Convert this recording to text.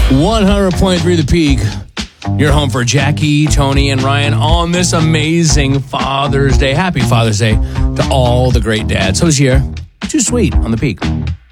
100.3 The Peak. You're home for Jackie, Tony, and Ryan on this amazing Father's Day. Happy Father's Day to all the great dads. Who's here? Too sweet on The Peak.